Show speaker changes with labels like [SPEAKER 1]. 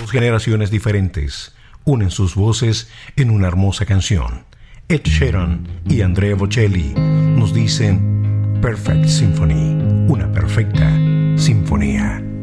[SPEAKER 1] Dos generaciones diferentes unen sus voces en una hermosa canción. Ed Sheeran y Andrea Bocelli nos dicen Perfect Symphony, una perfecta sinfonía.